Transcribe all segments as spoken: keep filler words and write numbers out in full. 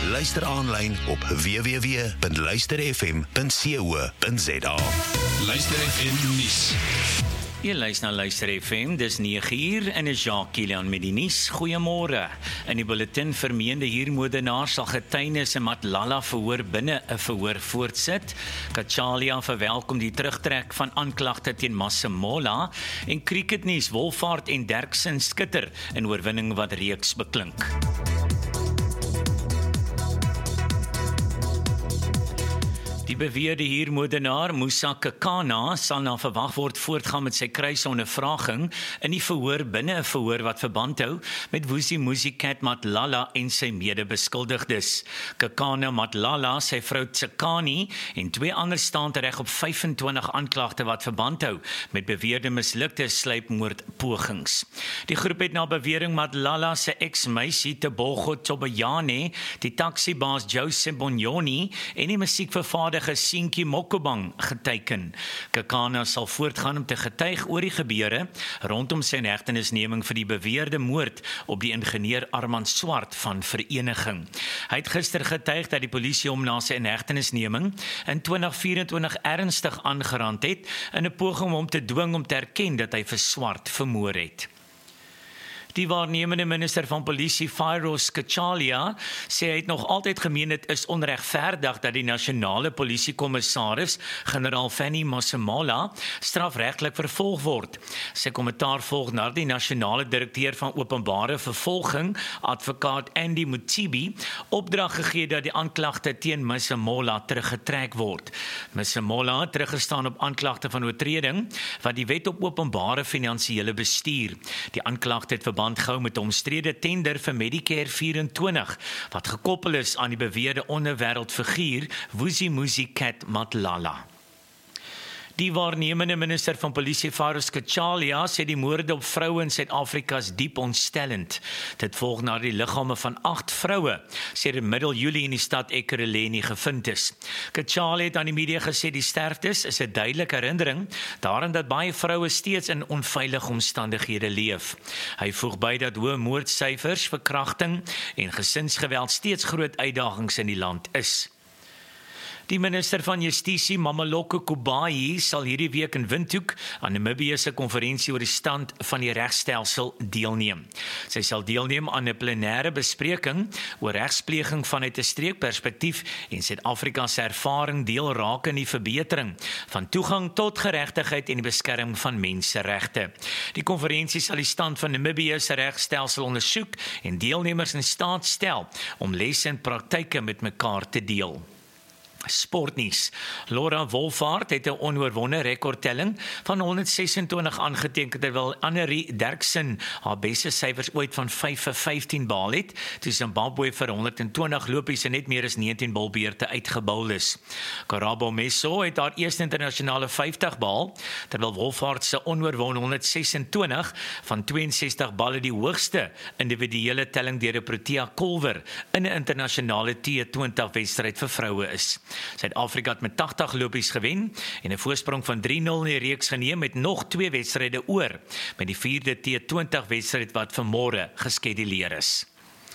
Luister aanlyn op w w w punt luister f m punt co punt z a. Luister F M nuus. Jy luister na Luister F M, dis nege uur en is Jacques Kilian met die nuus. Goeiemôre. In die bulletin vermeende huurmoordenaar sal getuienis in Matlala verhoor binne 'n verhoor voortsit. Kachalia verwelkom die terugtrek van aanklagte teen Masemola en cricketnuus Wolfhard en Derksen skitter in oorwinning wat reeks beklink. Die beweerde huurmoordenaar Musa Kekana sal na verwag word voortgaan met sy kruisondervraging in die verhoor binne 'n verhoor wat verband hou met Vusi Musicat Matlala en sy mede-beskuldigdes. Kekana Matlala, sy vrou Tsekani en twee ander staan tereg op vyf en twintig aanklagte wat verband hou met beweerde mislukte sluipmoordpogings. Die groep het na bewering Matlala se ex-meisie Tebogo Tobayane, die taksibaas Jose Bonyoni en die musiekvervaardiger Sinki Mokobang geteken. Kekana sal voortgaan om te getuig oor die gebeure rondom sy inhegtenisneming vir die beweerde moord op die ingenieur Armand Swart van Vereniging. Hy het gister getuig dat die polisie hom na sy inhegtenisneming in twintig vyf en twintig ernstig aangerand het in 'n poging om hom te dwing om te erken dat hy vir Swart vermoor het. Die waarnemende minister van polisie, Fairoz Kachalia, sê hy het nog altyd gemeen dit is onregverdig dat die nasionale polisiekommissaris, generaal Fanny Masemola, strafregtelik vervolg word. Sy kommentaar volg na die nasionale direkteur van openbare vervolging, advokaat Andy Mutibi, opdrag gegee dat die aanklagte teen Masemola teruggetrek word. Masemola het teruggestaan op aanklagte van oortreding wat die wet op openbare finansiële bestuur. Die aanklagte het verband gehou met 'n omstrede tender vir Medicare vyf-en-twintig wat gekoppel is aan die beweerde onderwêreldfiguur Vusi Musicat Matlala. Die waarnemende minister van polisie, Fairoz Kachalia, sê die moorde op vroue in Suid-Afrika is diep ontstellend. Dit volg na die liggame van agt vroue, sedert middel Julie in die stad Ekurhuleni gevind is. Kachalia het aan die media gesê die sterftes is 'n duidelike herinnering daaraan dat baie vroue steeds in onveilige omstandighede leef. Hy voeg by dat hoë moordsyfers, verkrachting en gesinsgeweld steeds groot uitdagings in die land is. Die minister van Justisie, Mameloko Kubayi, sal hierdie week in Windhoek aan Namibië se konferensie oor die stand van die regstelsel deelneem. Sy sal deelneem aan 'n plenêre bespreking oor regspleging vanuit 'n streekperspektief en Suid-Afrika se ervaring deel raak in die verbetering van toegang tot geregtigheid en die beskerming van menseregte. Die konferensie sal die stand van Namibië se regstelsel ondersoek en deelnemers in staat stel om lesse en praktyke met mekaar te deel. Sportnuus. Laura Wolfhard het 'n onoorwonde rekordtelling van honderdses-en-twintig aangeteken terwyl Annerie Derksen haar beste syfers ooit van vyf vir vyftien behaal het, toe Zimbabwe vir honderd en twintig lopies en net meer as negentien balbeurte uitgebou is. Karabo Meso het haar eerste internasionale vyftig behaal, terwyl Wolfhard se onoorwonde honderdses-en-twintig van twee en sestig balle die hoogste individuele telling deur 'n Protea Kolwer in 'n internasionale T twintig wedstryd vir vroue is. Suid-Afrika het met agtig lopies gewen en 'n voorsprong van drie nul in die reeks geneem met nog twee wedstryde oor, met die vierde T twintig wedstryd wat vanmôre geskeduleer is.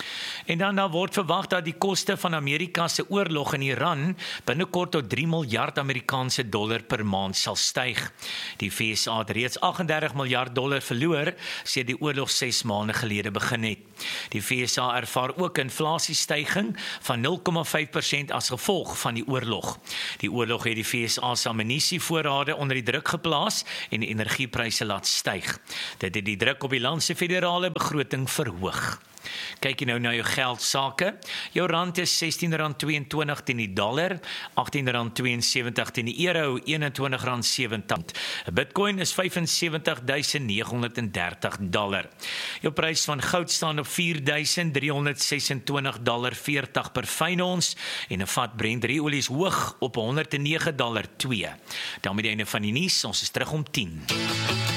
En dan daar word verwag dat die koste van Amerika se oorlog in Iran binnekort tot drie miljard Amerikaanse dollar per maand sal styg. Die V S A het reeds agt en dertig miljard dollar verloor sedert die oorlog ses maande gelede begin het. Die V S A ervaar ook inflasiestygging van nul komma vyf persent as gevolg van die oorlog. Die oorlog het die V S A se ammunisievoorrade onder die druk geplaas en die energiepryse laat styg. Dit het die druk op die land se federale begroting verhoog. Kyk jy nou na jou geldsake. Jou rand is sestien rand tweeëntwintig teen die dollar, agttien rand tweeënsewentig teen die euro, eenentwintig rand sewentig. 'n Bitcoin is vyf en sewentig duisend nege honderd en dertig dollar. Jou prys van goud staan op vier duisend drie honderd sesentwintig dollar veertig per fyn ons en 'n vat Brent olie is hoog op honderd en nege dollar twee. Dan met die einde van die nuus, ons is terug om tien.